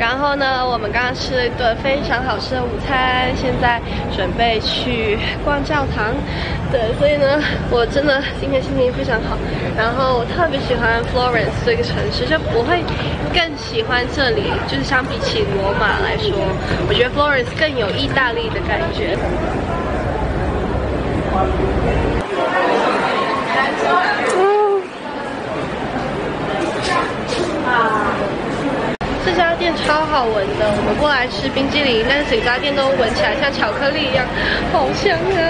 然后呢，我们刚刚吃了一顿非常好吃的午餐，现在准备去逛教堂。对，所以呢，我真的今天心情非常好。然后我特别喜欢 Florence 这个城市，就我会更喜欢这里，就是相比起罗马来说，我觉得 Florence 更有意大利的感觉。这家店超好闻的，我们过来吃冰激凌，但是整家店都闻起来像巧克力一样，好香啊！